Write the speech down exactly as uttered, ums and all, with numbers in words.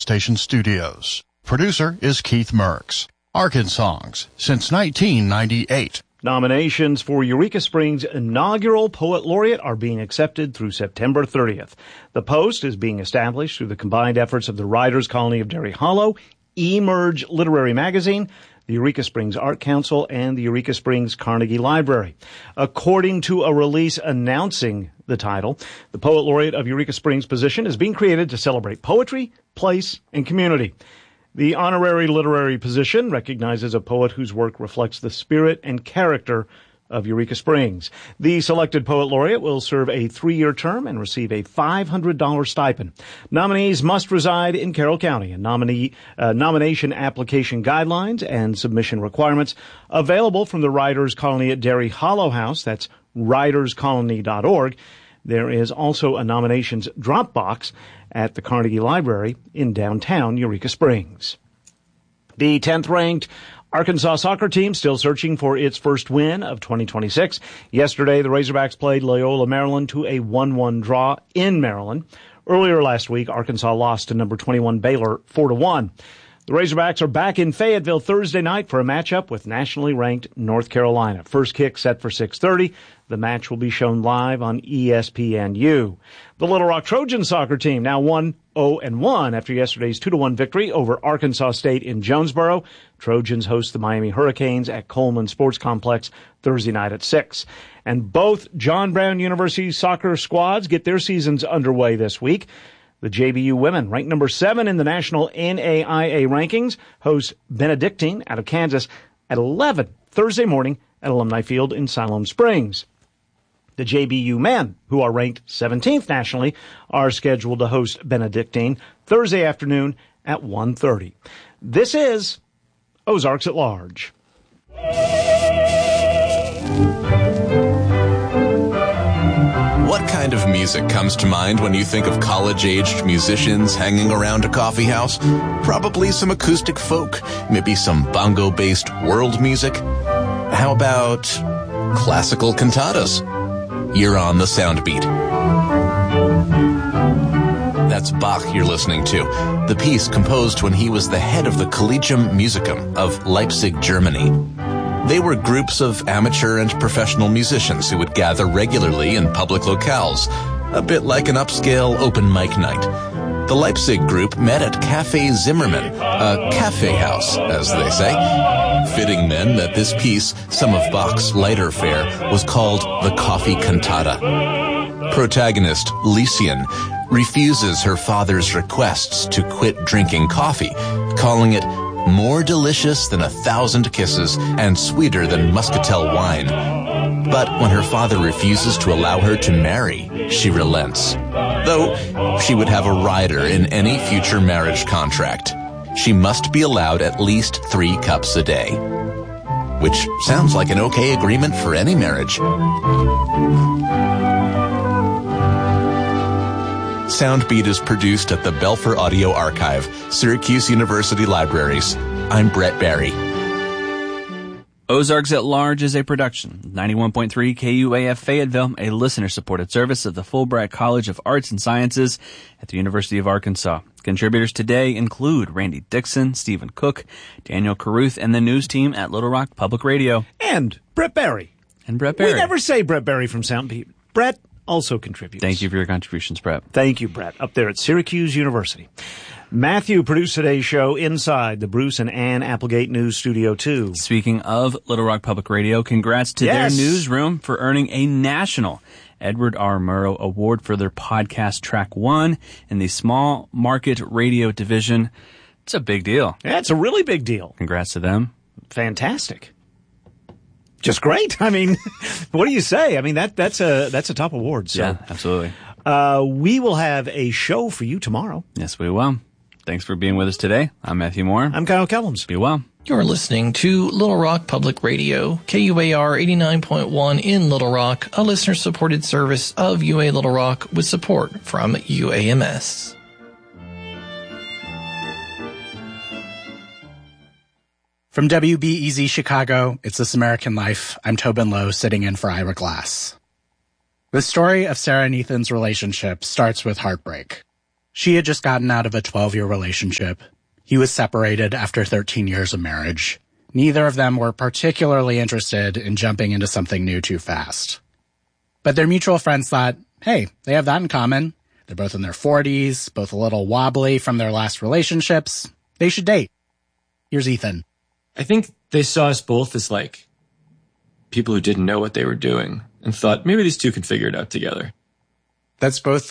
Station Studios. Producer is Keith Merckx. Arkansongs since nineteen ninety-eight. Nominations for Eureka Springs' inaugural Poet Laureate are being accepted through September thirtieth. The post is being established through the combined efforts of the Writers' Colony of Derry Hollow, Emerge Literary Magazine, the Eureka Springs Art Council, and the Eureka Springs Carnegie Library. According to a release announcing the title, the Poet Laureate of Eureka Springs position is being created to celebrate poetry, place, and community. The honorary literary position recognizes a poet whose work reflects the spirit and character of Eureka Springs. The selected Poet Laureate will serve a three-year term and receive a five hundred dollars stipend. Nominees must reside in Carroll County, and nominee, uh, nomination application guidelines and submission requirements available from the Writers' Colony at Derry Hollow House. That's writers colony dot org. There is also a nominations drop box at the Carnegie Library in downtown Eureka Springs. The tenth-ranked Arkansas soccer team still searching for its first win of twenty twenty-six. Yesterday, the Razorbacks played Loyola, Maryland to a one one draw in Maryland. Earlier last week, Arkansas lost to number twenty-one Baylor four to one. The Razorbacks are back in Fayetteville Thursday night for a matchup with nationally ranked North Carolina. First kick set for six thirty. The match will be shown live on E S P N U. The Little Rock Trojan soccer team now one oh and one after yesterday's two to one victory over Arkansas State in Jonesboro. Trojans host the Miami Hurricanes at Coleman Sports Complex Thursday night at six. And both John Brown University soccer squads get their seasons underway this week. The J B U women, ranked number seven in the national N A I A rankings, host Benedictine out of Kansas at eleven Thursday morning at Alumni Field in Siloam Springs. The J B U men, who are ranked seventeenth nationally, are scheduled to host Benedictine Thursday afternoon at one thirty. This is Ozarks at Large. What kind of music comes to mind when you think of college-aged musicians hanging around a coffee house? Probably some acoustic folk, maybe some bongo-based world music. How about classical cantatas? You're on the sound beat. That's Bach you're listening to, the piece composed when he was the head of the Collegium Musicum of Leipzig, Germany. They were groups of amateur and professional musicians who would gather regularly in public locales, a bit like an upscale open mic night. The Leipzig group met at Café Zimmermann, a cafe house, as they say. Fitting then that this piece, some of Bach's lighter fare, was called the Coffee Cantata. Protagonist, Lieschen, refuses her father's requests to quit drinking coffee, calling it more delicious than a thousand kisses and sweeter than muscatel wine. But when her father refuses to allow her to marry, she relents. Though she would have a rider in any future marriage contract. She must be allowed at least three cups a day. Which sounds like an okay agreement for any marriage. Soundbeat is produced at the Belfer Audio Archive, Syracuse University Libraries. I'm Brett Barry. Ozarks at Large is a production, ninety-one point three K U A F Fayetteville, a listener-supported service of the Fulbright College of Arts and Sciences at the University of Arkansas. Contributors today include Randy Dixon, Stephen Cook, Daniel Caruth, and the news team at Little Rock Public Radio. And Brett Barry. And Brett Barry. We never say Brett Barry from Soundbeat. Brett also contributes. Thank you for your contributions, Brett. Thank you, Brett, up there at Syracuse University. Matthew produced today's show inside the Bruce and Ann Applegate News Studio two. Speaking of Little Rock Public Radio, congrats to yes. their newsroom for earning a national Edward R. Murrow Award for their podcast Track One in the Small Market Radio Division. It's a big deal. Yeah, it's a really big deal. Congrats to them. Fantastic. Just great. I mean, what do you say? I mean, that that's a that's a top award. So. Yeah, absolutely. Uh, we will have a show for you tomorrow. Yes, we will. Thanks for being with us today. I'm Matthew Moore. I'm Kyle Kellums. Be well. You're listening to Little Rock Public Radio, K U A R eighty-nine point one in Little Rock, a listener-supported service of U A Little Rock with support from U A M S. From W B E Z Chicago, it's This American Life. I'm Tobin Lowe, sitting in for Ira Glass. The story of Sarah and Ethan's relationship starts with heartbreak. She had just gotten out of a twelve-year relationship. He was separated after thirteen years of marriage. Neither of them were particularly interested in jumping into something new too fast. But their mutual friends thought, hey, they have that in common. They're both in their forties, both a little wobbly from their last relationships. They should date. Here's Ethan. I think they saw us both as, like, people who didn't know what they were doing and thought, maybe these two can figure it out together. That's both